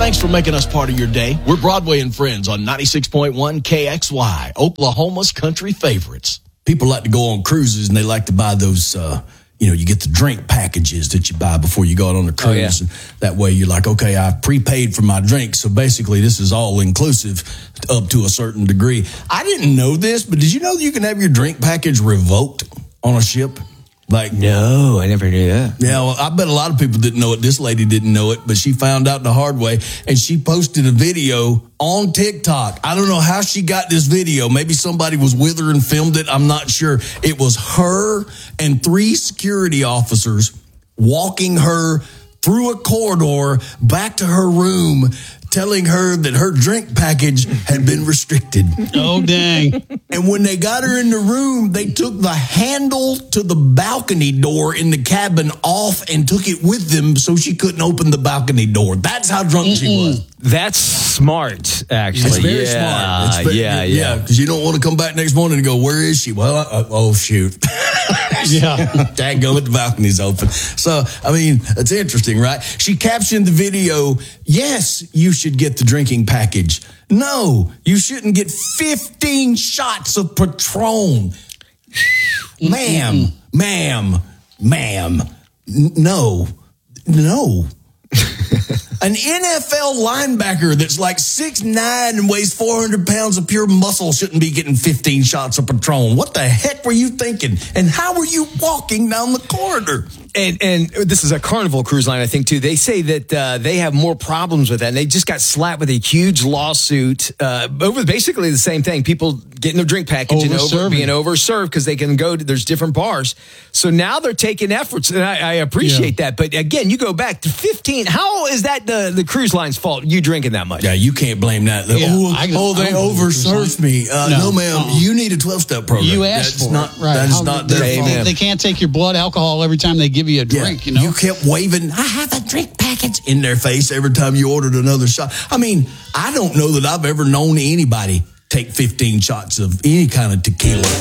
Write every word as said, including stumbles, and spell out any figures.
Thanks for making us part of your day. We're Broadway and Friends on ninety-six point one K X Y, Oklahoma's country favorites. People like to go on cruises and they like to buy those, uh, you know, you get the drink packages that you buy before you go out on the cruise. Oh, yeah. And that way you're like, okay, I've prepaid for my drink. So basically this is all inclusive up to a certain degree. I didn't know this, but did you know that you can have your drink package revoked on a ship? Like, No, I never knew that. yeah, well, I bet a lot of people didn't know it. This lady didn't know it, but she found out the hard way, and she posted a video on TikTok. I don't know how she got this video. Maybe somebody was with her and filmed it. I'm not sure. It was her and three security officers walking her through a corridor back to her room, telling her that her drink package had been restricted. Oh, dang. And when they got her in the room, they took the handle to the balcony door in the cabin off and took it with them so she couldn't open the balcony door. That's how drunk Mm-mm. she was. That's smart, actually. It's very yeah, smart. It's very, yeah, yeah. yeah. Because you don't want to come back next morning and go, where is she? Well, I, I, oh, shoot. Yeah. Dadgummit, the balcony's open. So, I mean, it's interesting, right? She captioned the video, yes, you should get the drinking package. No, you shouldn't get fifteen shots of Patron. Ma'am, ma'am, ma'am. N- no, no. An N F L linebacker that's like six nine and weighs four hundred pounds of pure muscle shouldn't be getting fifteen shots of Patron. What the heck were you thinking? And how were you walking down the corridor? And and this is a Carnival cruise line, I think, too. They say that uh, they have more problems with that. And they just got slapped with a huge lawsuit uh, over basically the same thing. People getting their drink package and over, being overserved because they can go to, there's different bars. So now they're taking efforts, and I, I appreciate yeah. that. But again, you go back to fifteen. How is that the, the cruise line's fault, you drinking that much? Yeah, you can't blame that. Yeah, oh, I, oh, they overserved me. Uh, no, no, ma'am, uh-uh. you need a twelve-step program. You asked That's for not, it. Right. That is How, not they, their fault. they, they can't take your blood alcohol every time they give you a drink, yeah, you know? You kept waving, I have a drink package in their face every time you ordered another shot. I mean, I don't know that I've ever known anybody take fifteen shots of any kind of tequila.